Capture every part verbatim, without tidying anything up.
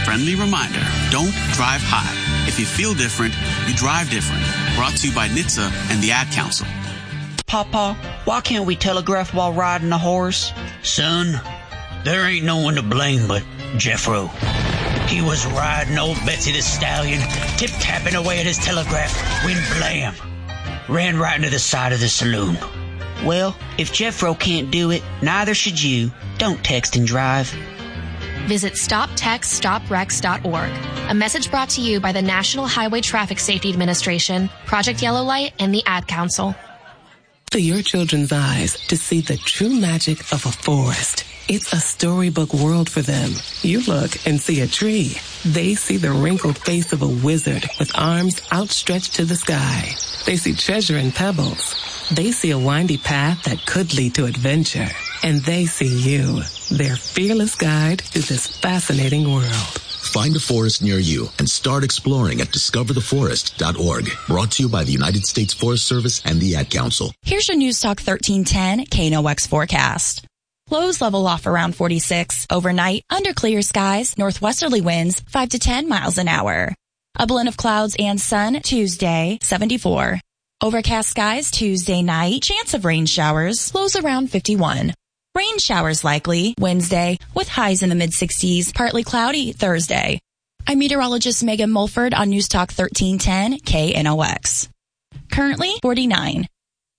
friendly reminder, don't drive high. If you feel different, you drive different. Brought to you by N H T S A and the Ad Council. Papa, why can't we telegraph while riding a horse? Son, there ain't no one to blame but Jeffro. He was riding old Betsy the Stallion, tip-tapping away at his telegraph, when blam, ran right into the side of the saloon. Well, if Jeffro can't do it, neither should you. Don't text and drive. Visit stop text stop wrecks dot org. A message brought to you by the National Highway Traffic Safety Administration, Project Yellow Light, and the Ad Council. To your children's eyes to see the true magic of a forest. It's a storybook world for them. You look and see a tree. They see the wrinkled face of a wizard with arms outstretched to the sky. They see treasure in pebbles. They see a windy path that could lead to adventure. And they see you, their fearless guide through this fascinating world. Find a forest near you and start exploring at discover the forest dot org. Brought to you by the United States Forest Service and the Ad Council. Here's your News Talk thirteen ten K N O X forecast. Lows level off around forty-six. Overnight, under clear skies, northwesterly winds five to ten miles an hour. A blend of clouds and sun Tuesday, seventy-four. Overcast skies Tuesday night, chance of rain showers, lows around fifty-one. Rain showers likely Wednesday with highs in the mid-sixties, partly cloudy Thursday. I'm meteorologist Megan Mulford on News Talk thirteen ten K N O X. Currently forty-nine.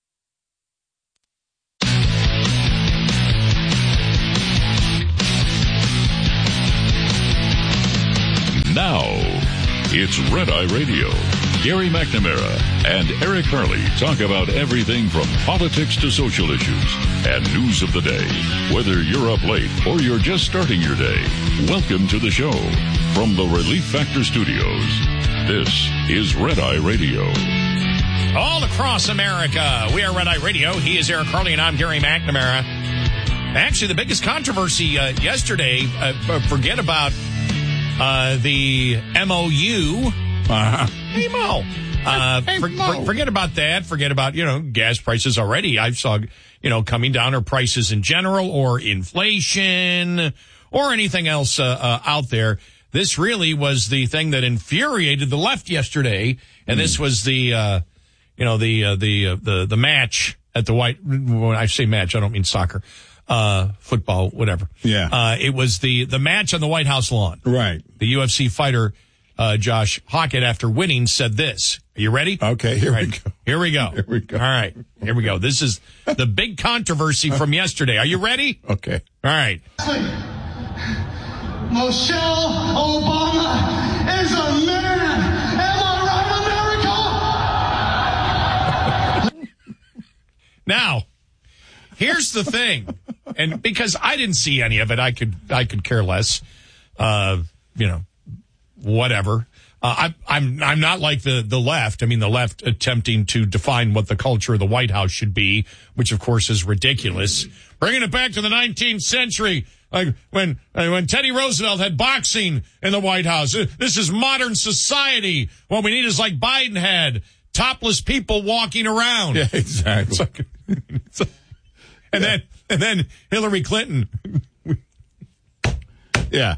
Now, it's Red Eye Radio. Gary McNamara and Eric Harley talk about everything from politics to social issues and news of the day. Whether you're up late or you're just starting your day, welcome to the show. From the Relief Factor Studios, this is Red Eye Radio. All across America, we are Red Eye Radio. He is Eric Harley and I'm Gary McNamara. Actually, the biggest controversy uh, yesterday, uh, forget about uh, the M O U. Uh-huh. Hey, Mo. Uh, hey, for, Mo. For, forget about that. Forget about, you know, gas prices already. I saw, you know, coming down, or prices in general, or inflation, or anything else uh, uh, out there. This really was the thing that infuriated the left yesterday. And mm. this was the, uh, you know, the, uh, the, uh, the, the match at the White, when I say match, I don't mean soccer, uh, football, whatever. Yeah. Uh, it was the, the match on the White House lawn. Right. The U F C fighter, Uh, Josh Hockett, after winning, said this. Are you ready? Okay, here right. we go. Here we go. Here we go. All right, here we go. This is the big controversy from yesterday. Are you ready? Okay. All right. Michelle Obama is a man. Am I right, America? Now, here's the thing, and because I didn't see any of it, I could I could care less. Uh, you know. Whatever. Uh, I, I'm I'm not like the, the left. I mean, the left attempting to define what the culture of the White House should be, which of course is ridiculous. Bringing it back to the nineteenth century, like when uh, when Teddy Roosevelt had boxing in the White House. This is modern society. What we need is like Biden had, topless people walking around. Yeah, exactly. Like, and then and then Hillary Clinton. Yeah.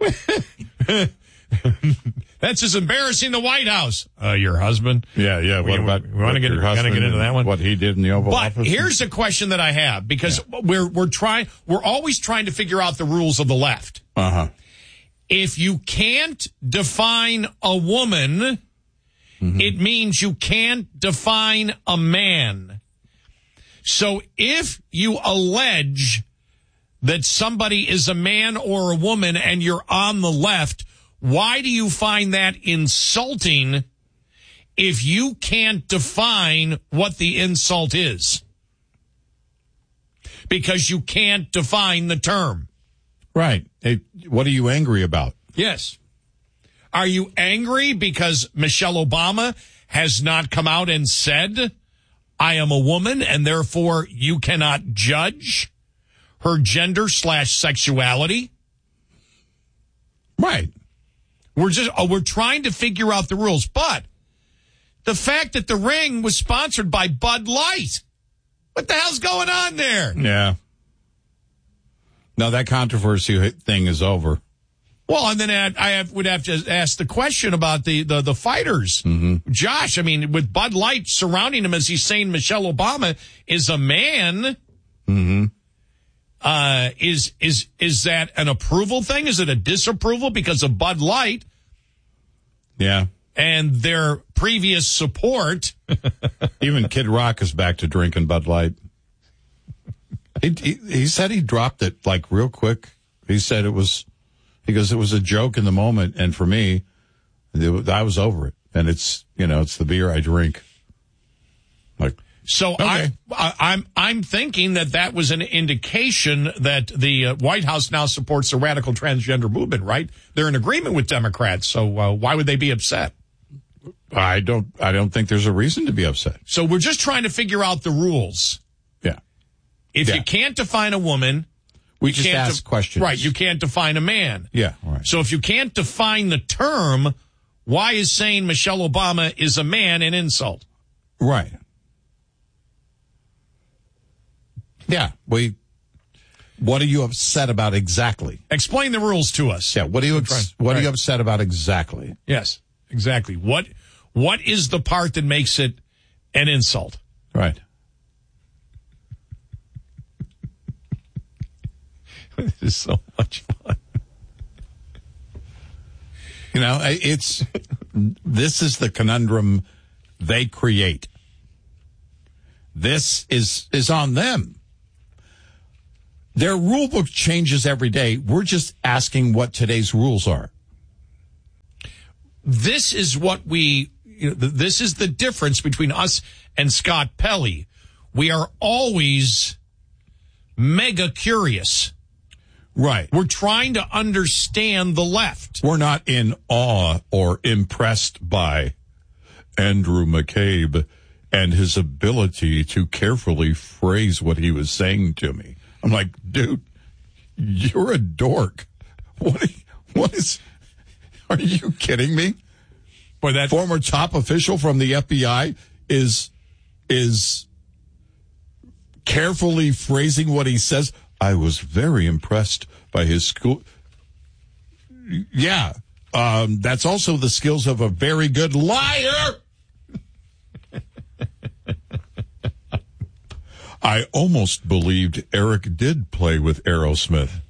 That's just embarrassing the White House. Uh, your husband? Yeah, yeah. What we, about we want to get, gonna get into that one? What he did in the Oval but Office? But here's a question that I have, because yeah. we're we're trying we're always trying to figure out the rules of the left. Uh-huh. If you can't define a woman, mm-hmm. it means you can't define a man. So if you allege that somebody is a man or a woman and you're on the left, why do you find that insulting if you can't define what the insult is? Because you can't define the term. Right. Hey, what are you angry about? Yes. Are you angry because Michelle Obama has not come out and said, I am a woman, and therefore you cannot judge her gender slash sexuality? Right. We're just, oh, we're trying to figure out the rules. But the fact that the ring was sponsored by Bud Light, what the hell's going on there? Yeah. No, that controversy thing is over. Well, and then I, I have, would have to ask the question about the, the, the fighters. Mm-hmm. Josh, I mean, with Bud Light surrounding him as he's saying Michelle Obama is a man, Mm-hmm. uh, is is is that an approval thing? Is it a disapproval because of Bud Light Yeah. and their previous support? Even Kid Rock is back to drinking Bud Light. He, he, he said he dropped it, like, real quick. He said it was... Because it was a joke in the moment, and for me, it, I was over it. And it's, you know, it's the beer I drink. Like, so okay. I, I'm I'm thinking that that was an indication that the uh, White House now supports the radical transgender movement, right? They're in agreement with Democrats, so uh, why would they be upset? I don't, I don't think there's a reason to be upset. So we're just trying to figure out the rules. Yeah. If Yeah. you can't define a woman, We you just can't ask de- questions. Right, you can't define a man. Yeah, right. So if you can't define the term, why is saying Michelle Obama is a man an insult? Right. Yeah. We. What are you upset about exactly? Explain the rules to us. Yeah. What are you ups- What are you upset about exactly? Yes, exactly. What What is the part that makes it an insult? Right. This is so much fun. You know, it's this is the conundrum they create. This is is on them. Their rule book changes every day. We're just asking what today's rules are. This is what we, you know, this is the difference between us and Scott Pelley. We are always mega curious. Right. We're trying to understand the left. We're not in awe or impressed by Andrew McCabe and his ability to carefully phrase what he was saying to me. I'm like, dude, you're a dork. What? What is? Are you kidding me? Boy, that former top official from the F B I is is carefully phrasing what he says. I was very impressed by his school. Yeah, um, that's also the skills of a very good liar. I almost believed Eric did play with Aerosmith.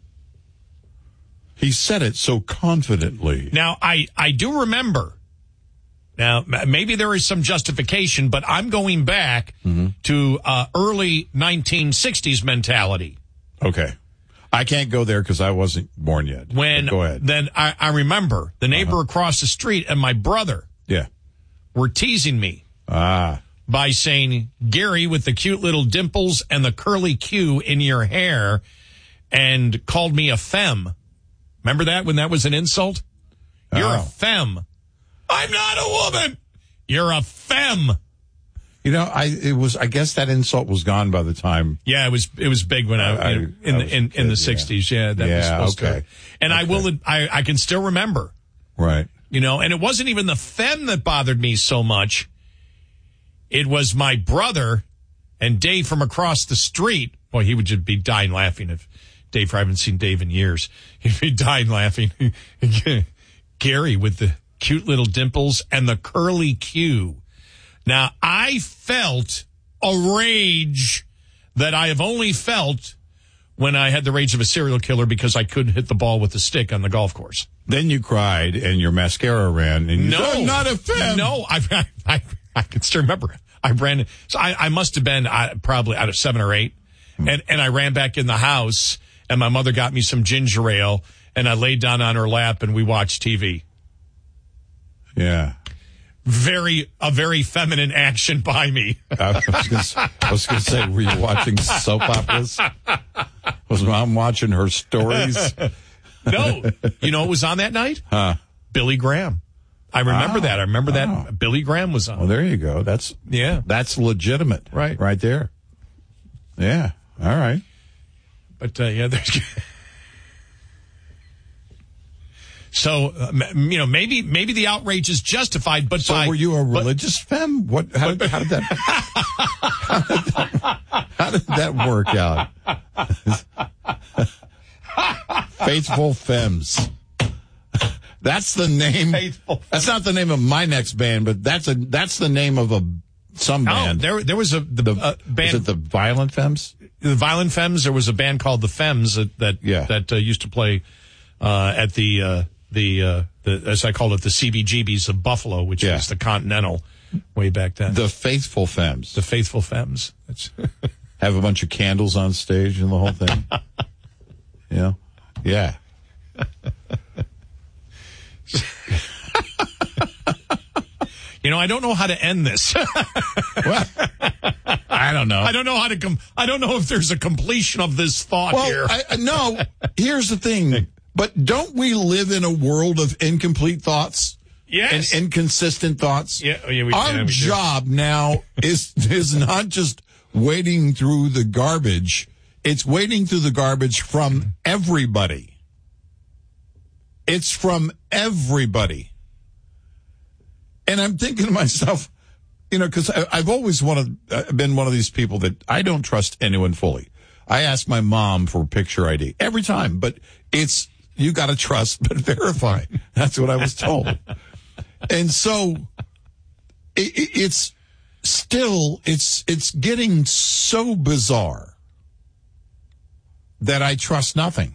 He said it so confidently. Now, I, I do remember. Now, maybe there is some justification, but I'm going back mm-hmm. to uh, early nineteen sixties mentality. Okay. I can't go there because I wasn't born yet. When, go ahead. Then I, I remember the neighbor uh-huh. across the street and my brother yeah. were teasing me. Ah. By saying, Gary, with the cute little dimples and the curly Q in your hair, and called me a femme. Remember that when that was an insult? You're oh. a femme. I'm not a woman. You're a femme. You know, I it was. I guess that insult was gone by the time. Yeah, it was. It was big when I, I you know, in I the in, in the sixties. Yeah, yeah that yeah, was supposed okay. to. And okay. I will. I I can still remember. Right. You know, and it wasn't even the femme that bothered me so much. It was my brother and Dave from across the street. Boy, he would just be dying laughing if Dave. I haven't seen Dave in years. He'd be dying laughing. Gary with the cute little dimples and the curly Q. Now, I felt a rage that I have only felt when I had the rage of a serial killer because I couldn't hit the ball with the stick on the golf course. Then you cried and your mascara ran. And you no, said, I'm not a fan. No, I, I, I, I can still remember. I ran. So I, I must have been uh, probably out of seven or eight. Hmm. And, and I ran back in the house and my mother got me some ginger ale and I laid down on her lap and we watched T V. Yeah. Very, a very feminine action by me. I was going to say, were you watching soap operas? Was Mom watching her stories? No. You know what was on that night? Huh. Billy Graham. I remember oh, that. I remember oh. that Billy Graham was on. Well, there you go. That's, yeah. That's legitimate. Right. Right there. Yeah. All right. But, uh, yeah, there's... So, uh, you know, maybe maybe the outrage is justified, but so by, were you a but, religious femme? What? How, but, how did that? How did that, how did that work out? Faithful femmes. That's the name. Faithful Femmes. That's not the name of my next band, but that's a that's the name of a some band. Oh, there there was a the, the uh, band. Was it the Violent Femmes? The Violent Femmes. There was a band called the Femmes that that, yeah. that uh, used to play uh, at the uh, the uh, the as I called it, the C B G B's of Buffalo, which yeah. was the Continental way back then. The Faithful Femmes. The Faithful Femmes. That's have a bunch of candles on stage and the whole thing. Yeah, yeah. You know, I don't know how to end this. Well, I don't know. I don't know how to com- I don't know if there's a completion of this thought well, here. I, no, here's the thing. But don't we live in a world of incomplete thoughts? Yes. And inconsistent thoughts? Yeah, yeah, we, Our yeah, we job now is is not just wading through the garbage. It's wading through the garbage from everybody. It's from everybody. And I'm thinking to myself, you know, because I've always wanted, uh, been one of these people that I don't trust anyone fully. I ask my mom for picture I D every time, but it's, you got to trust but verify. That's what I was told. And so it, it, it's still, it's, it's getting so bizarre that I trust nothing.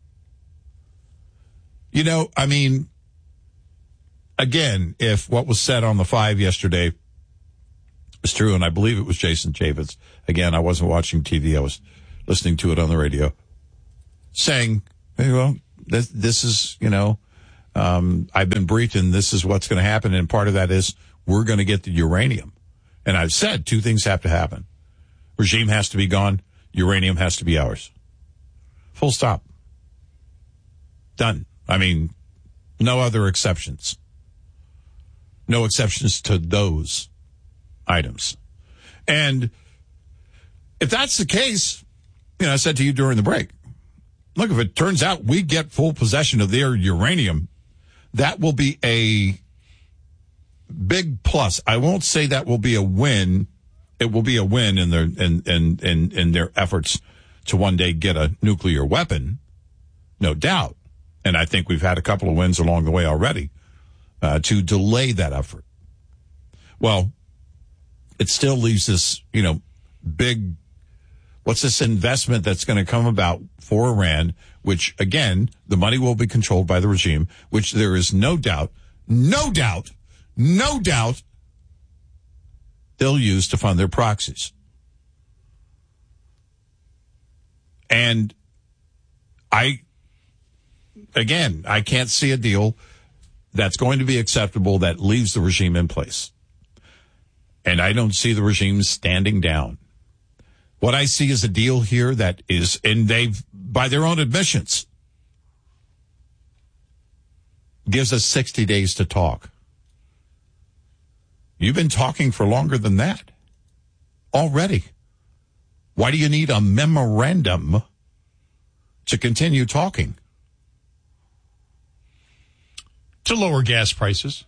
You know, I mean, again, if what was said on the Five yesterday is true, and I believe it was Jason Chaffetz, again, I wasn't watching T V, I was listening to it on the radio, saying, hey, well, this, this is, you know, um, I've been briefed and this is what's going to happen, and part of that is we're going to get the uranium. And I've said two things have to happen. Regime has to be gone, uranium has to be ours. Full stop. Done. I mean, no other exceptions. No exceptions to those items. And if that's the case, you know, I said to you during the break, look, if it turns out we get full possession of their uranium, that will be a big plus. I won't say that will be a win. It will be a win in their in in in, in their efforts to one day get a nuclear weapon, no doubt. And I think we've had a couple of wins along the way already uh, to delay that effort. Well, it still leaves this, you know, big, what's this investment that's going to come about for Iran, which, again, the money will be controlled by the regime, which there is no doubt, no doubt, no doubt they'll use to fund their proxies. And I... Again, I can't see a deal that's going to be acceptable that leaves the regime in place. And I don't see the regime standing down. What I see is a deal here that is, and they've, by their own admissions, gives us sixty days to talk. You've been talking for longer than that already. Why do you need a memorandum to continue talking? To lower gas prices.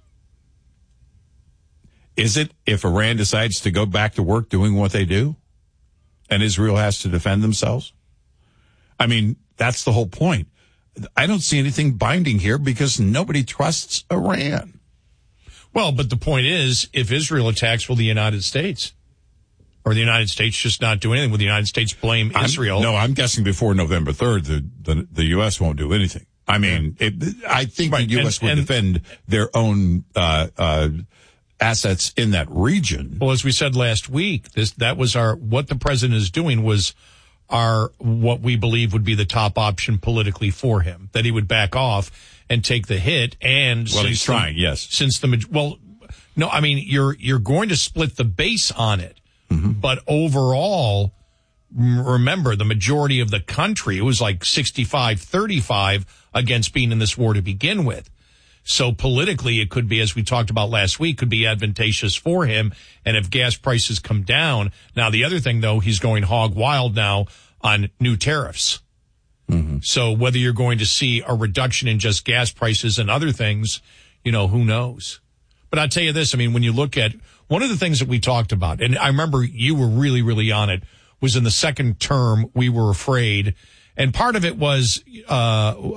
Is it if Iran decides to go back to work doing what they do and Israel has to defend themselves? I mean, that's the whole point. I don't see anything binding here because nobody trusts Iran. Well, but the point is, if Israel attacks, will the United States? Or the United States just not do anything? Will the United States blame Israel? I'm, no, I'm guessing before November third, the, the, the U S won't do anything. I mean, it, I think right. the U S and, would and, defend their own uh, uh, assets in that region. Well, as we said last week, this that was our what the president is doing was our what we believe would be the top option politically for him, that he would back off and take the hit. And well, he's trying, the, yes. Since the well, no, I mean you're you're going to split the base on it, mm-hmm. but overall. Remember, the majority of the country, it was like sixty-five thirty-five against being in this war to begin with. So politically, it could be, as we talked about last week, could be advantageous for him. And if gas prices come down, now the other thing, though, he's going hog wild now on new tariffs. Mm-hmm. So whether you're going to see a reduction in just gas prices and other things, you know, who knows? But I'll tell you this, I mean, when you look at one of the things that we talked about, and I remember you were really, really on it, was in the second term, we were afraid. And part of it was, uh, uh,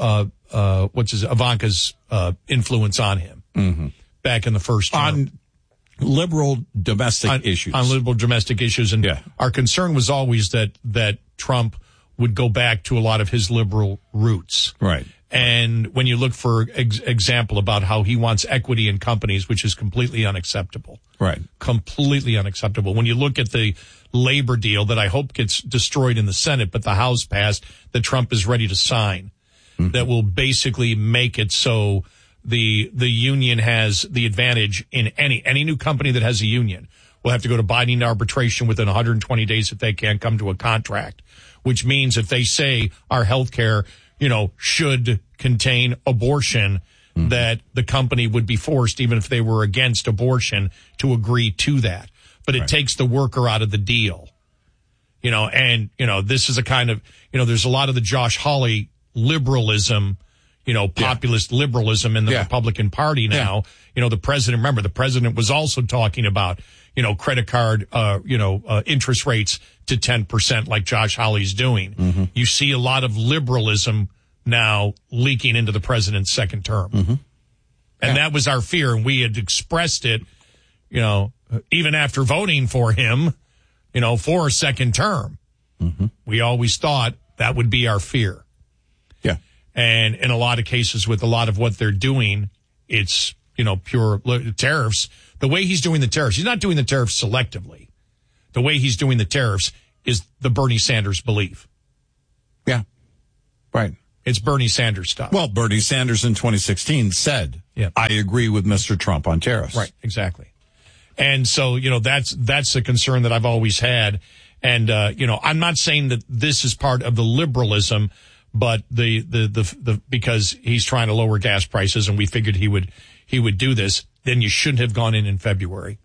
uh, what's his, Ivanka's uh, influence on him mm-hmm. back in the first term. On liberal domestic on, issues. On liberal domestic issues. And yeah. our concern was always that, that Trump would go back to a lot of his liberal roots. Right. And when you look for ex- example about how he wants equity in companies, which is completely unacceptable. Right. Completely unacceptable. When you look at the labor deal that I hope gets destroyed in the Senate, but the House passed, that Trump is ready to sign, mm-hmm. that will basically make it so the the union has the advantage in any any new company that has a union will have to go to binding arbitration within one hundred twenty days if they can't come to a contract, which means if they say our health care, you know, should contain abortion, mm-hmm. that the company would be forced, even if they were against abortion, to agree to that. But it right. takes the worker out of the deal. You know, and, you know, this is a kind of, you know, there's a lot of the Josh Hawley liberalism, you know, populist yeah. liberalism in the yeah. Republican Party now. Yeah. You know, the president, remember, the president was also talking about, you know, credit card, uh, you know, uh, interest rates to ten percent like Josh Hawley's doing. Mm-hmm. You see a lot of liberalism now leaking into the president's second term. Mm-hmm. And yeah. that was our fear. And we had expressed it, you know, even after voting for him, you know, for a second term. Mm-hmm. We always thought that would be our fear. Yeah. And in a lot of cases with a lot of what they're doing, it's, you know, pure tariffs. The way he's doing the tariffs, he's not doing the tariffs selectively. The way he's doing the tariffs is the Bernie Sanders belief. Yeah. Right. It's Bernie Sanders stuff. Well, Bernie Sanders in twenty sixteen said, yeah. I agree with Mister Trump on tariffs. Right, exactly. And so, you know, that's that's the concern that I've always had. And, uh, you know, I'm not saying that this is part of the liberalism, but the, the, the, the, because he's trying to lower gas prices and we figured he would, he would do this, then you shouldn't have gone in in February.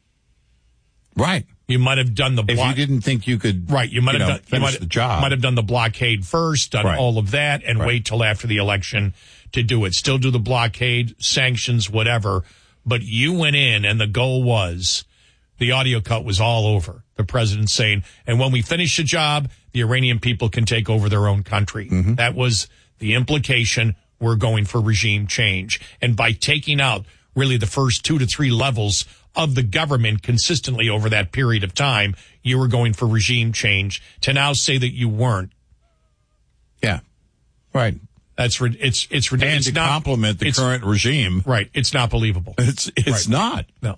Right. You might have done the block. If you didn't think you could, right? You might you have know, done you might, the job. Might have done the blockade first, done right. all of that, and right. wait till after the election to do it. Still do the blockade, sanctions, whatever. But you went in, and the goal was the audio cut was all over. The president saying, "And when we finish the job, the Iranian people can take over their own country." Mm-hmm. That was the implication. We're going for regime change, and by taking out really the first two to three levels of the government consistently over that period of time, you were going for regime change. To now say that you weren't. Yeah. Right. That's, it's, it's ridiculous. And to compliment the current regime. Right. It's not believable. It's, it's right. not. No.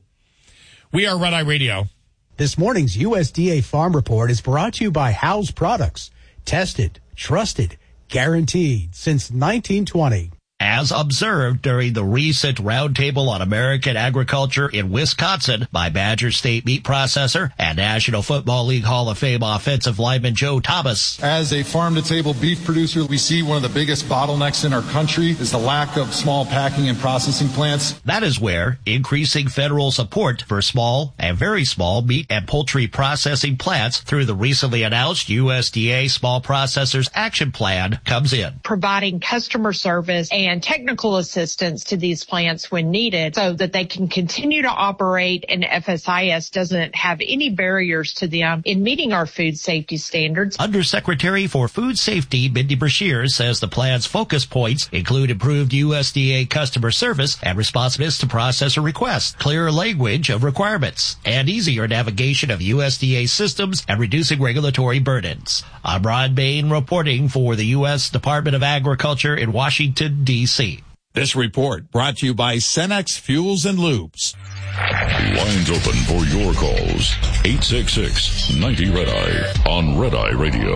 We are Red Eye Radio. This morning's U S D A Farm Report is brought to you by Howes Products. Tested, trusted, guaranteed since nineteen twenty. As observed during the recent roundtable on American agriculture in Wisconsin by Badger State meat processor and National Football League Hall of Fame offensive lineman Joe Thomas. As a farm-to-table beef producer, we see one of the biggest bottlenecks in our country is the lack of small packing and processing plants. That is where increasing federal support for small and very small meat and poultry processing plants through the recently announced U S D A Small Processors Action Plan comes in. Providing customer service and and technical assistance to these plants when needed so that they can continue to operate and F S I S doesn't have any barriers to them in meeting our food safety standards. Undersecretary for Food Safety Mindy Brashear says the plan's focus points include improved U S D A customer service and responsiveness to processor requests, clearer language of requirements, and easier navigation of U S D A systems and reducing regulatory burdens. I'm Ron Bain reporting for the U S Department of Agriculture in Washington, D C This report brought to you by Cenex Fuels and Lubes. Lines open for your calls. eight six six, ninety, Red Eye on Red Eye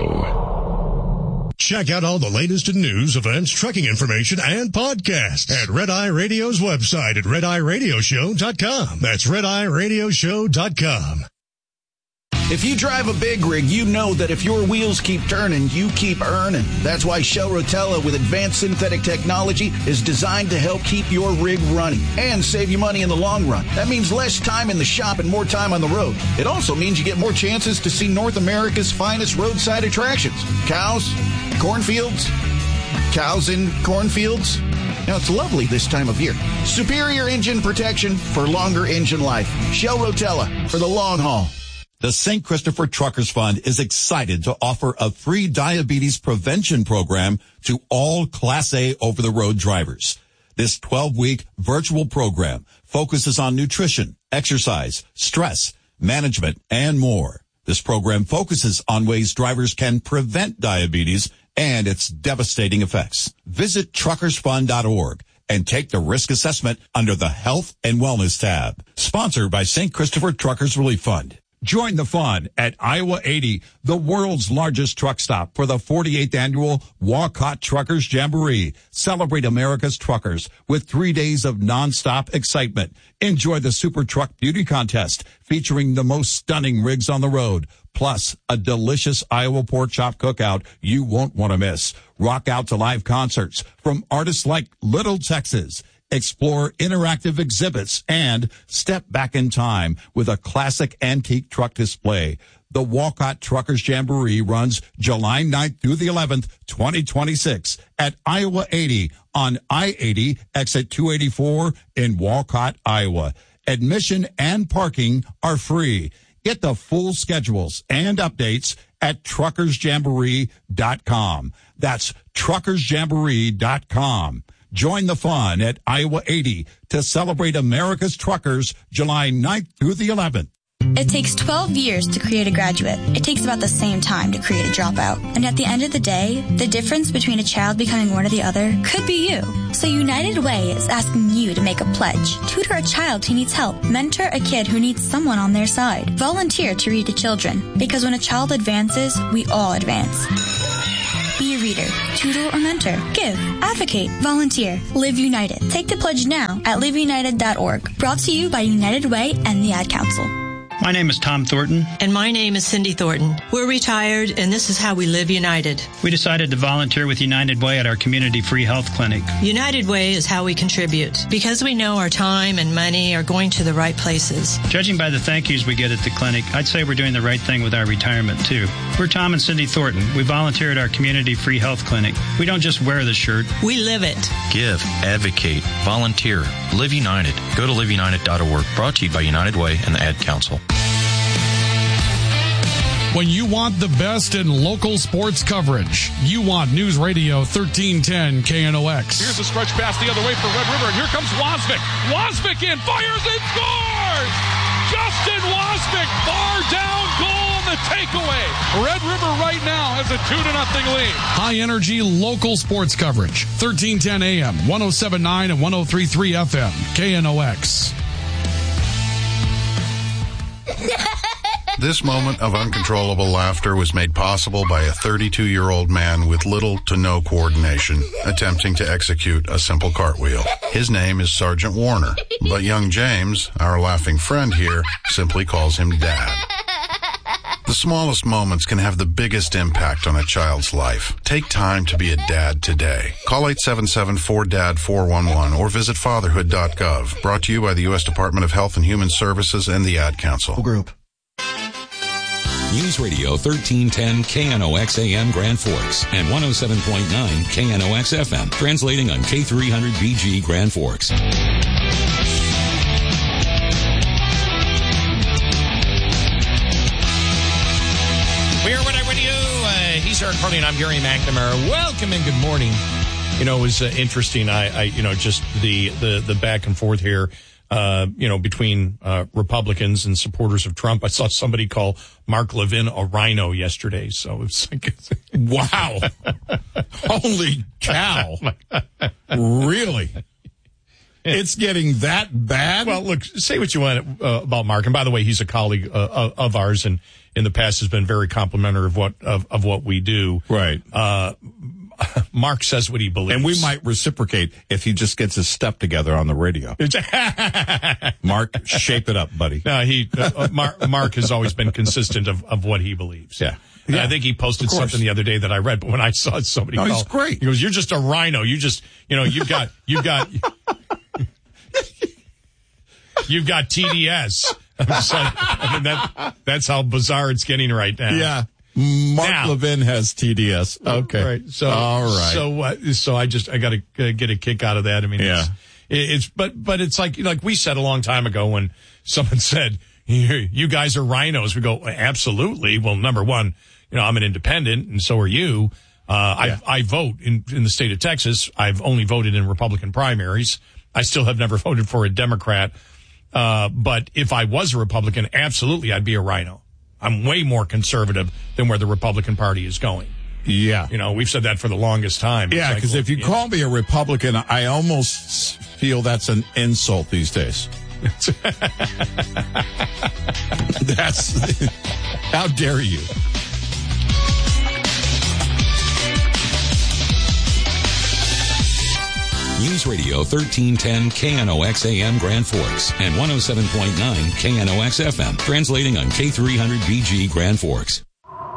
Radio. Check out all the latest in news, events, trucking information, and podcasts at Red Eye Radio's website at red eye radio show dot com. That's red eye radio show dot com. If you drive a big rig, you know that if your wheels keep turning, you keep earning. That's why Shell Rotella with advanced synthetic technology is designed to help keep your rig running and save you money in the long run. That means less time in the shop and more time on the road. It also means you get more chances to see North America's finest roadside attractions. Cows, cornfields, cows in cornfields. Now, it's lovely this time of year. Superior engine protection for longer engine life. Shell Rotella for the long haul. The Saint Christopher Truckers Fund is excited to offer a free diabetes prevention program to all Class A over-the-road drivers. This twelve-week virtual program focuses on nutrition, exercise, stress, management, and more. This program focuses on ways drivers can prevent diabetes and its devastating effects. Visit truckers fund dot org and take the risk assessment under the Health and Wellness tab. Sponsored by Saint Christopher Truckers Relief Fund. Join the fun at Iowa eighty, the world's largest truck stop, for the forty-eighth annual Walcott Truckers Jamboree. Celebrate America's truckers with three days of nonstop excitement. Enjoy the Super Truck Beauty Contest featuring the most stunning rigs on the road, plus a delicious Iowa pork chop cookout you won't want to miss. Rock out to live concerts from artists like Little Texas. Explore interactive exhibits and step back in time with a classic antique truck display. The Walcott Truckers Jamboree runs July ninth through the eleventh, twenty twenty-six at Iowa eighty on I eighty, exit two eighty-four in Walcott, Iowa. Admission and parking are free. Get the full schedules and updates at truckers jamboree dot com. That's truckers jamboree dot com. Join the fun at Iowa eighty to celebrate America's truckers July ninth through the eleventh. It takes twelve years to create a graduate. It takes about the same time to create a dropout. And at the end of the day, the difference between a child becoming one or the other could be you. So United Way is asking you to make a pledge. Tutor a child who needs help. Mentor a kid who needs someone on their side. Volunteer to read to children. Because when a child advances, we all advance. Be a reader, tutor, or mentor. Give, advocate, volunteer. Live United. Take the pledge now at live united dot org. Brought to you by United Way and the Ad Council. My name is Tom Thornton. And my name is Cindy Thornton. We're retired, and this is how we live United. We decided to volunteer with United Way at our community free health clinic. United Way is how we contribute, because we know our time and money are going to the right places. Judging by the thank yous we get at the clinic, I'd say we're doing the right thing with our retirement, too. We're Tom and Cindy Thornton. We volunteer at our community free health clinic. We don't just wear the shirt. We live it. Give, advocate, volunteer. Live United. Go to live united dot org. Brought to you by United Way and the Ad Council. When you want the best in local sports coverage, you want News Radio thirteen ten K N O X. Here's a stretch pass the other way for Red River, and here comes Wasvik. Wasvik in, fires and scores! Justin Wasvik, bar down goal on the takeaway. Red River right now has a two to nothing lead. High energy local sports coverage. thirteen ten A M, one oh seven point nine and one oh three point three F M. K N O X. This moment of uncontrollable laughter was made possible by a thirty-two-year-old man with little to no coordination attempting to execute a simple cartwheel. His name is Sergeant Warner, but young James, our laughing friend here, simply calls him Dad. The smallest moments can have the biggest impact on a child's life. Take time to be a dad today. Call eight seven seven four D A D four one one or visit fatherhood dot gov. Brought to you by the U S Department of Health and Human Services and the Ad Council. Group. News Radio thirteen ten K N O X A M Grand Forks and one oh seven point nine K N O X F M, translating on K three hundred B G Grand Forks. We are Red Eye Radio. Uh, he's Eric Carly and I'm Gary McNamara. Welcome and good morning. You know, it was uh, interesting. I, I, you know, just the, the, the back and forth here. Uh, you know, between uh, Republicans and supporters of Trump. I saw somebody call Mark Levin a rhino yesterday. So it's like, wow. Holy cow. Really? It's getting that bad? Well, look, say what you want uh, about Mark. And by the way, he's a colleague uh, of ours and in the past has been very complimentary of what, of, of what we do. Right. Uh, Mark says what he believes. And we might reciprocate if he just gets his stuff together on the radio. Mark, shape it up, buddy. No, he, uh, Mark, Mark has always been consistent of, of what he believes. Yeah. Yeah. yeah. I think he posted something the other day that I read, but when I saw somebody no, call, he's great. He goes, "You're just a rhino. You just, you know, you've got, you've got, you've got T D S." I'm just like, I mean, that, that's how bizarre it's getting right now. Yeah. Mark now, Levin has T D S. Okay. Right. So, all right. So, uh, so I just, I got to uh, get a kick out of that. I mean, yeah. it's, it's, but, but it's like, like we said a long time ago when someone said, you guys are rhinos. We go, absolutely. Well, number one, you know, I'm an independent, and so are you. Uh, yeah. I, I vote in, in the state of Texas. I've only voted in Republican primaries. I still have never voted for a Democrat. Uh, but if I was a Republican, absolutely, I'd be a rhino. I'm way more conservative than where the Republican Party is going. Yeah. You know, we've said that for the longest time. Yeah, because like, well, if you yeah. call me a Republican, I almost feel that's an insult these days. That's, how dare you? News Radio thirteen ten K N O X A M Grand Forks and one oh seven point nine K N O X F M, translating on K three hundred B G Grand Forks.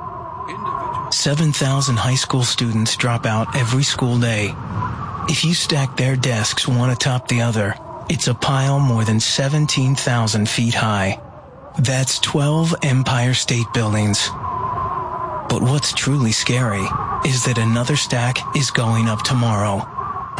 seven thousand high school students drop out every school day. If you stack their desks one atop the other, it's a pile more than seventeen thousand feet high. That's twelve Empire State Buildings. But what's truly scary is that another stack is going up tomorrow.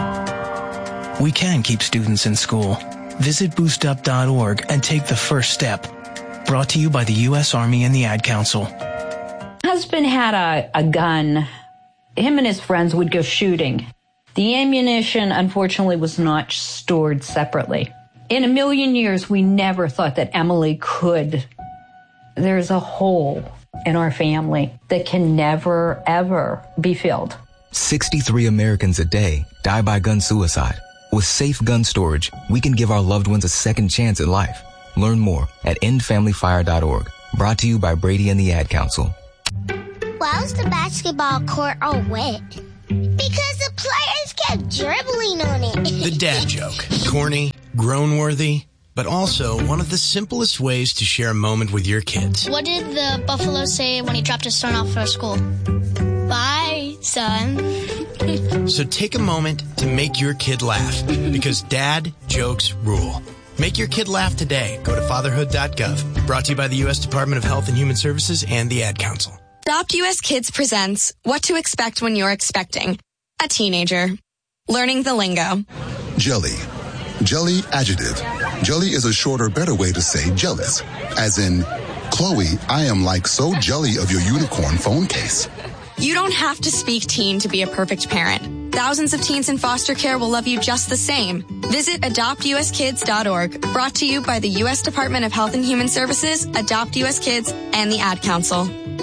We can keep students in school. Visit boost up dot org and take the first step. Brought to you by the U S Army and the Ad Council. Husband had a, a gun. Him and his friends would go shooting. The ammunition, unfortunately, was not stored separately. In a million years, we never thought that Emily could. There's a hole in our family that can never, ever be filled. sixty-three Americans a day die by gun suicide. With safe gun storage, we can give our loved ones a second chance at life. Learn more at end family fire dot org. Brought to you by Brady and the Ad Council. Why was the basketball court all wet? Because the players kept dribbling on it. The dad joke. Corny, groan-worthy, but also one of the simplest ways to share a moment with your kids. What did the buffalo say when he dropped his son off for school? Bye, son. So take a moment to make your kid laugh, because dad jokes rule. Make your kid laugh today. Go to fatherhood dot gov. Brought to you by the U S Department of Health and Human Services and the Ad Council. Adopt U S Kids presents What to Expect When You're Expecting a Teenager. Learning the lingo. Jelly. Jelly adjective. Jelly is a shorter, better way to say jealous. As in, Chloe, I am like so jelly of your unicorn phone case. You don't have to speak teen to be a perfect parent. Thousands of teens in foster care will love you just the same. Visit adopt U S kids dot org. Brought to you by the U S Department of Health and Human Services, Adopt U S Kids, and the Ad Council.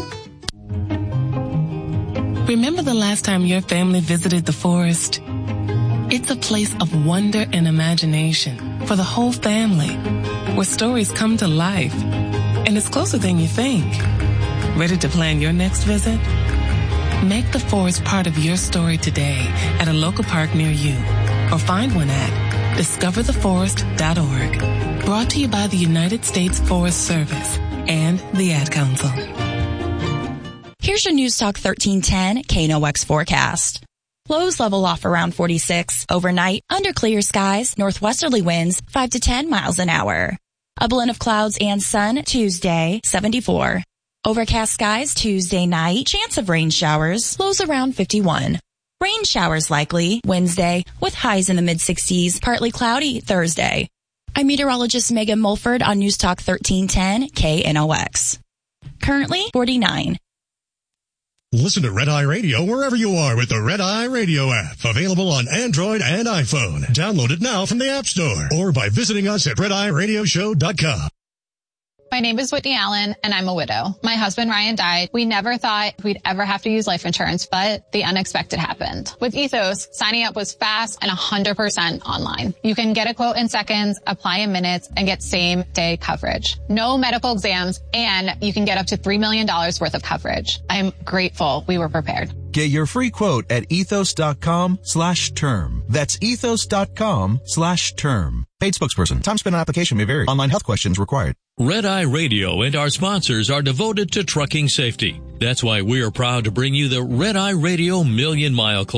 Remember the last time your family visited the forest? It's a place of wonder and imagination for the whole family, where stories come to life. And it's closer than you think. Ready to plan your next visit? Make the forest part of your story today at a local park near you, or find one at discover the forest dot org. Brought to you by the United States Forest Service and the Ad Council. Here's your News Talk thirteen ten K N O X forecast. Lows level off around forty-six. Overnight, under clear skies, northwesterly winds five to ten miles an hour. A blend of clouds and sun Tuesday, seventy-four. Overcast skies Tuesday night, chance of rain showers, lows around fifty-one. Rain showers likely Wednesday with highs in the mid sixties, partly cloudy Thursday. I'm meteorologist Megan Mulford on News Talk thirteen ten K N O X. Currently forty-nine. Listen to Red Eye Radio wherever you are with the Red Eye Radio app. Available on Android and iPhone. Download it now from the App Store or by visiting us at red eye radio show dot com. My name is Whitney Allen, and I'm a widow. My husband, Ryan, died. We never thought we'd ever have to use life insurance, but the unexpected happened. With Ethos, signing up was fast and one hundred percent online. You can get a quote in seconds, apply in minutes, and get same-day coverage. No medical exams, and you can get up to three million dollars worth of coverage. I'm grateful we were prepared. Get your free quote at ethos dot com slash term. That's ethos dot com slash term. Paid spokesperson. Time spent on application may vary. Online health questions required. Red Eye Radio and our sponsors are devoted to trucking safety. That's why we are proud to bring you the Red Eye Radio Million Mile Club.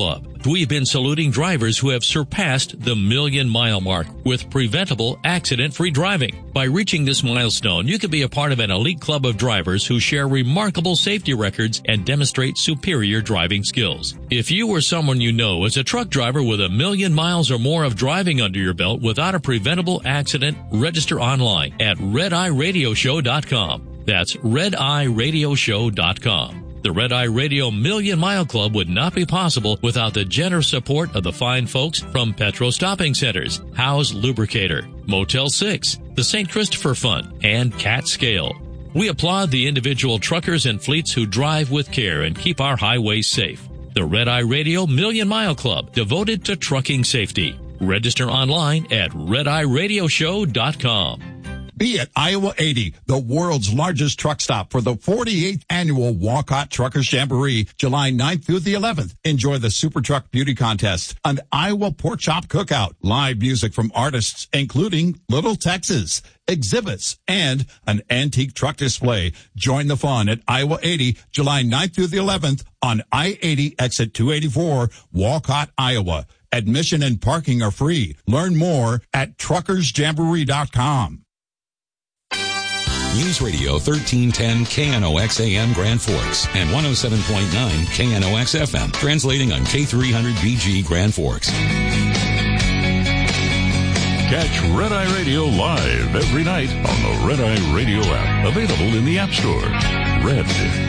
fact, we've been saluting drivers who have surpassed the million mile mark with preventable accident-free driving. By reaching this milestone, you can be a part of an elite club of drivers who share remarkable safety records and demonstrate superior driving skills. If you or someone you know is a truck driver with a million miles or more of driving under your belt without a preventable accident, register online at red eye radio show dot com. That's red eye radio show dot com. The Red Eye Radio Million Mile Club would not be possible without the generous support of the fine folks from Petro Stopping Centers, Howe's Lubricator, Motel six, the Saint Christopher Fund, and Cat Scale. We applaud the individual truckers and fleets who drive with care and keep our highways safe. The Red Eye Radio Million Mile Club, devoted to trucking safety. Register online at red eye radio show dot com. Be at Iowa eighty, the world's largest truck stop for the forty-eighth annual Walcott Truckers Jamboree, July ninth through the eleventh. Enjoy the Super Truck Beauty Contest, an Iowa Pork Chop Cookout, live music from artists including Little Texas, exhibits, and an antique truck display. Join the fun at Iowa eighty, July ninth through the eleventh on I eighty exit two eighty-four, Walcott, Iowa. Admission and parking are free. Learn more at truckers jamboree dot com. News Radio thirteen ten K N O X A M Grand Forks and one oh seven point nine K N O X F M, translating on K three hundred B G Grand Forks. Catch Red Eye Radio live every night on the Red Eye Radio app, available in the App Store. Red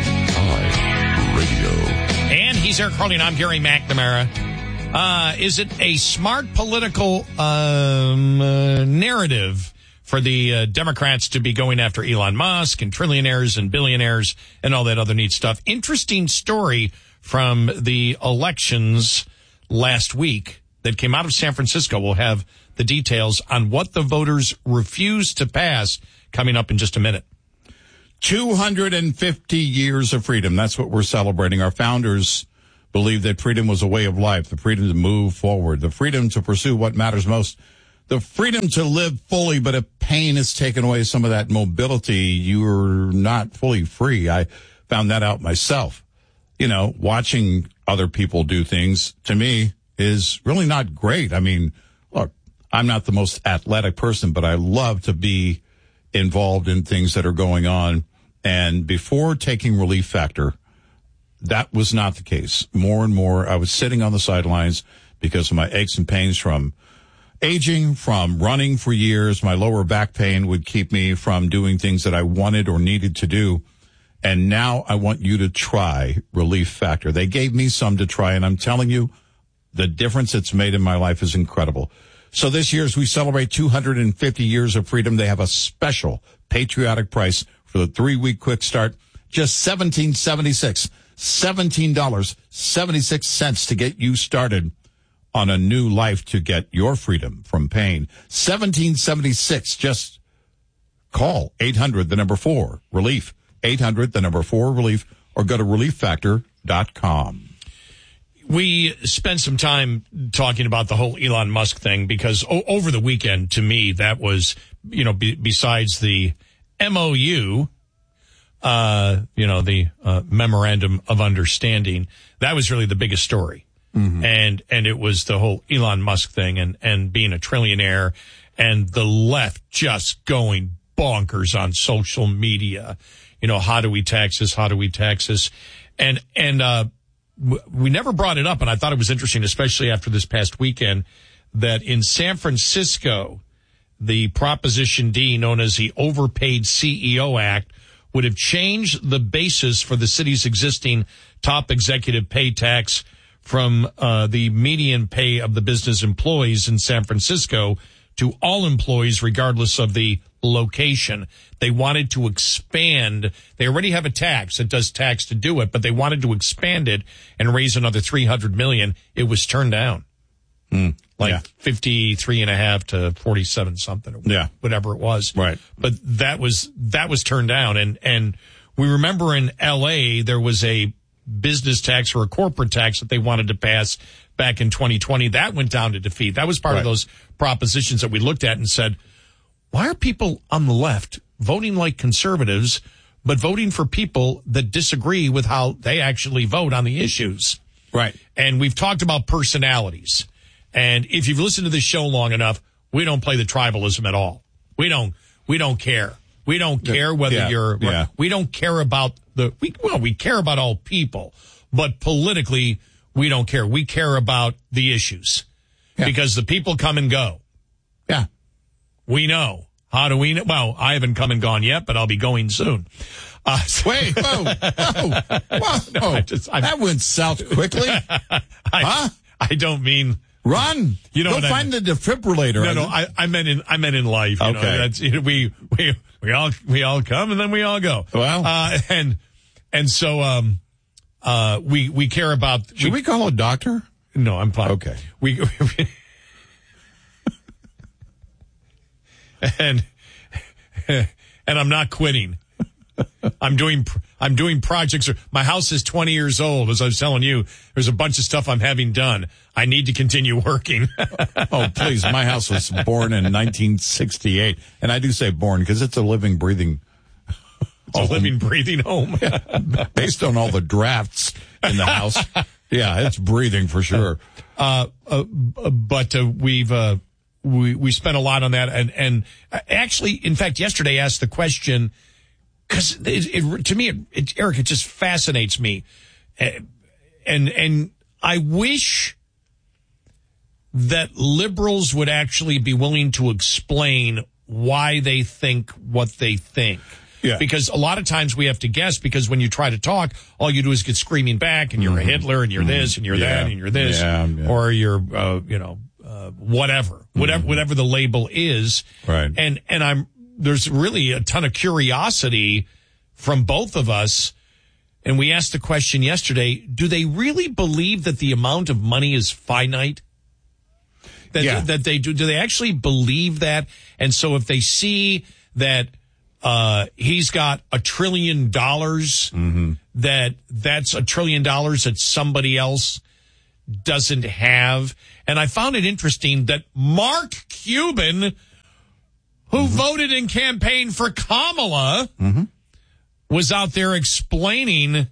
Eye Radio. And he's Eric Carly, and I'm Gary McNamara. Uh, is it a smart political um, uh, narrative for the uh, Democrats to be going after Elon Musk and trillionaires and billionaires and all that other neat stuff? Interesting story from the elections last week that came out of San Francisco. We'll have the details on what the voters refused to pass coming up in just a minute. two hundred fifty years of freedom. That's what we're celebrating. Our founders believed that freedom was a way of life, the freedom to move forward, the freedom to pursue what matters most. The freedom to live fully, but if pain has taken away some of that mobility, you're not fully free. I found that out myself. You know, watching other people do things, to me, is really not great. I mean, look, I'm not the most athletic person, but I love to be involved in things that are going on. And before taking Relief Factor, that was not the case. More and more, I was sitting on the sidelines because of my aches and pains from aging, from running for years. My lower back pain would keep me from doing things that I wanted or needed to do. And now I want you to try Relief Factor. They gave me some to try, and I'm telling you, the difference it's made in my life is incredible. So this year, as we celebrate two hundred fifty years of freedom, they have a special patriotic price for the three-week quick start, just seventeen seventy-six, seventeen dollars and seventy-six cents to get you started on a new life to get your freedom from pain. seventeen seventy-six. Just call eight hundred, the number four, relief. eight hundred, the number four, relief, or go to relief factor dot com. We spent some time talking about the whole Elon Musk thing because o- over the weekend, to me, that was, you know, be- besides the M O U, uh, you know, the uh, Memorandum of Understanding, that was really the biggest story. Mm-hmm. And, and it was the whole Elon Musk thing and, and being a trillionaire and the left just going bonkers on social media. You know, how do we tax this? How do we tax this? And, and, uh, w- we never brought it up. And I thought it was interesting, especially after this past weekend, that in San Francisco, the Proposition D, known as the Overpaid C E O Act, would have changed the basis for the city's existing top executive pay tax from uh, the median pay of the business employees in San Francisco to all employees, regardless of the location. They wanted to expand. They already have a tax that does tax to do it, but they wanted to expand it and raise another three hundred million dollars. It was turned down. Mm, like yeah. fifty-three and a half to forty-seven something, or yeah. whatever it was. Right. But that was, that was turned down. And, and we remember in L A, there was a business tax or a corporate tax that they wanted to pass back in twenty twenty. That went down to defeat. That was part right. of those propositions that we looked at and said, why are people on the left voting like conservatives, but voting for people that disagree with how they actually vote on the issues? Right. And we've talked about personalities. And if you've listened to this show long enough, we don't play the tribalism at all. We don't, we don't care. We don't care whether yeah, you're, yeah. we don't care about the, we, well, we care about all people, but politically, we don't care. We care about the issues yeah. because the people come and go. Yeah. We know. How do we know? Well, I haven't come and gone yet, but I'll be going soon. Uh, Wait, whoa, whoa, whoa. No, I just, that went south quickly. I, huh? I don't mean run. You know, go find I mean. the defibrillator. No, no, I, I meant in, I meant in life. You okay, know, that's, you know, we we we all we all come and then we all go. Well, uh, and and so um, uh, we we care about. Should we, we call a doctor? No, I'm fine. Okay, we. we and and I'm not quitting. I'm doing I'm doing projects. My house is twenty years old. As I was telling you, there's a bunch of stuff I'm having done. I need to continue working. Oh, please. My house was born in nineteen sixty-eight. And I do say born because it's a living, breathing It's a living, breathing home. Based on all the drafts in the house. Yeah, it's breathing for sure. Uh, uh, but uh, we've uh, we we spent a lot on that, and and actually, in fact, yesterday I asked the question because it, it, to me, it, it, Eric, it just fascinates me, and and I wish that liberals would actually be willing to explain why they think what they think. Yeah. Because a lot of times we have to guess, because when you try to talk, all you do is get screaming back, and you're mm-hmm. a Hitler, and you're mm-hmm. this, and you're yeah. that, and you're this, yeah, yeah. or you're, uh, you know, uh, whatever, whatever, mm-hmm. whatever the label is. Right. And, and I'm, there's really a ton of curiosity from both of us. And we asked the question yesterday, do they really believe that the amount of money is finite? That, yeah. that they do, do they actually believe that? And so if they see that, Uh, he's got a trillion dollars, mm-hmm. that that's a trillion dollars that somebody else doesn't have. And I found it interesting that Mark Cuban, who mm-hmm. voted and campaigned for Kamala, mm-hmm. was out there explaining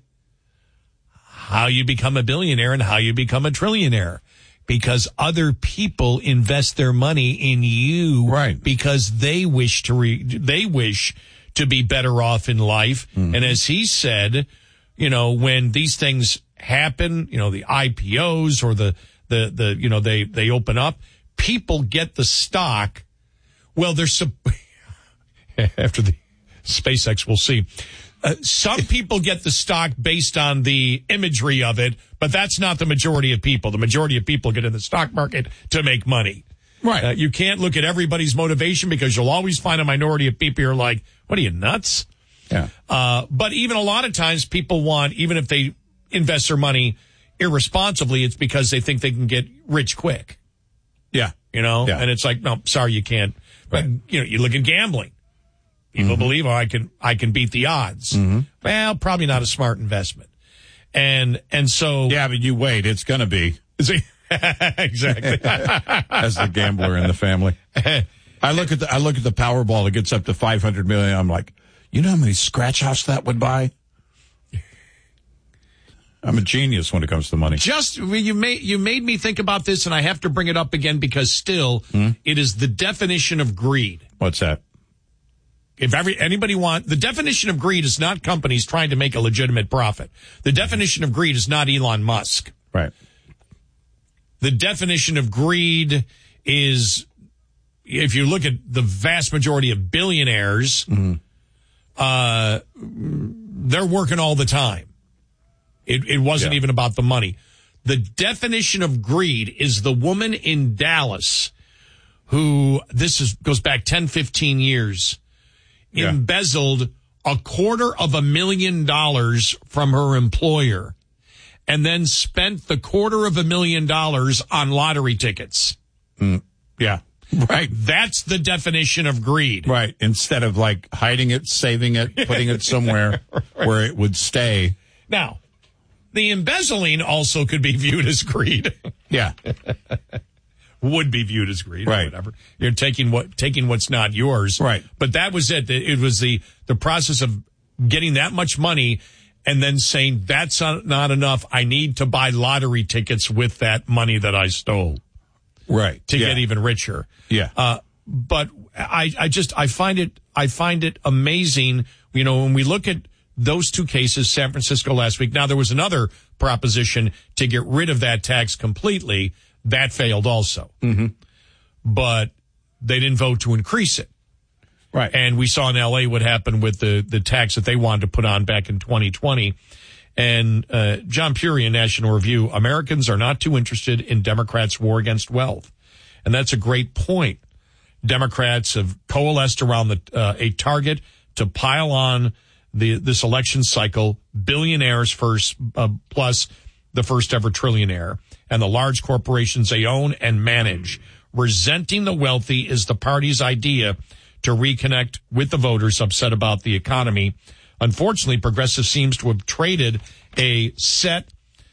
how you become a billionaire and how you become a trillionaire. Because other people invest their money in you, right? Because they wish to re- they wish to be better off in life. Mm-hmm. And as he said, you know, when these things happen, you know, the I P Os or the the the you know they they open up, people get the stock. Well, there's some after the SpaceX, we'll see. Uh, some people get the stock based on the imagery of it, but that's not the majority of people. The majority of people get in the stock market to make money. Right. Uh, you can't look at everybody's motivation, because you'll always find a minority of people who are like, what are you, nuts? Yeah. Uh, but even a lot of times people want, even if they invest their money irresponsibly, it's because they think they can get rich quick. Yeah. You know? Yeah. And it's like, no, sorry, you can't. But, right. you know, you look at gambling. People mm-hmm. believe, oh, I can, I can beat the odds. Mm-hmm. Well, probably not a smart investment. And, and so. Yeah, but you wait, it's going to be. Exactly. As the gambler in the family. I look at the, I look at the Powerball that gets up to five hundred million. I'm like, you know how many scratch offs that would buy? I'm a genius when it comes to money. Just, you made, you made me think about this, and I have to bring it up again because still, mm-hmm. it is the definition of greed. What's that? If every anybody want the definition of greed is not companies trying to make a legitimate profit. The definition of greed is not Elon Musk. Right. The definition of greed is, if you look at the vast majority of billionaires, mm-hmm. uh, they're working all the time. It, it wasn't yeah. even about the money. The definition of greed is the woman in Dallas who, this is goes back ten, fifteen years, yeah. embezzled a quarter of a million dollars from her employer and then spent the quarter of a million dollars on lottery tickets. Mm, yeah. Right. That's the definition of greed. Right. Instead of like hiding it, saving it, putting it somewhere right. where it would stay. Now, the embezzling also could be viewed as greed. Yeah. Would be viewed as greed, right? Or whatever. You're taking what taking what's not yours, right? But that was it. It was the the process of getting that much money and then saying, that's not enough. I need to buy lottery tickets with that money that I stole. Right. To yeah. get even richer. Yeah. Uh, but I, I just, I find it, I find it amazing, you know, when we look at those two cases, San Francisco last week. Now, there was another proposition to get rid of that tax completely. That failed also. Mm-hmm. But they didn't vote to increase it. Right. And we saw in L A what happened with the, the tax that they wanted to put on back in twenty twenty. And uh, John Puri in National Review, Americans are not too interested in Democrats' war against wealth. And that's a great point. Democrats have coalesced around the, uh, a target to pile on the this election cycle billionaires first, uh, plus the first ever trillionaire, and the large corporations they own and manage. Resenting the wealthy is the party's idea to reconnect with the voters upset about the economy. Unfortunately, Progressive seems to have traded a set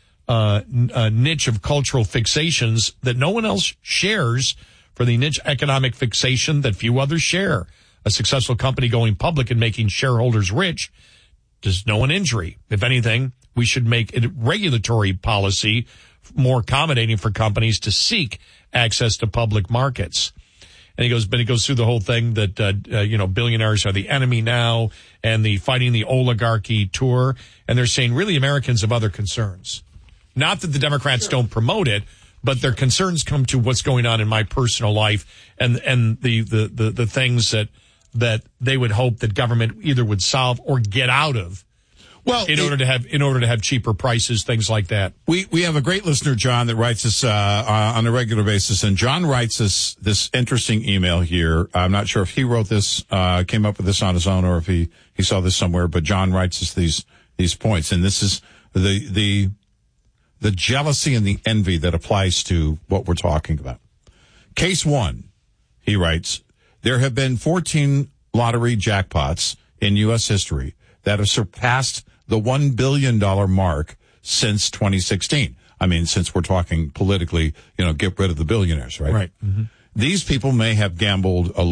uh, a niche of cultural fixations that no one else shares for the niche economic fixation that few others share. A successful company going public and making shareholders rich does no one injury. If anything, we should make a regulatory policy more accommodating for companies to seek access to public markets. And he goes, but he goes through the whole thing that, uh, uh, you know, billionaires are the enemy now, and the fighting the oligarchy tour. And they're saying really Americans have other concerns. Not that the Democrats don't promote it, but their concerns come to what's going on in my personal life and, and the, the, the, the things that, that they would hope that government either would solve or get out of. Well, in it, order to have in order to have cheaper prices, things like that. We we have a great listener, John, that writes us uh, uh, on a regular basis, and John writes us this interesting email here. I'm not sure if he wrote this, uh, came up with this on his own, or if he, he saw this somewhere. But John writes us these these points, and this is the the the jealousy and the envy that applies to what we're talking about. Case one, he writes, there have been fourteen lottery jackpots in U S history that have surpassed the one billion dollars mark since twenty sixteen. I mean, since we're talking politically, you know, get rid of the billionaires, right? Right. Mm-hmm. These people may have gambled a little.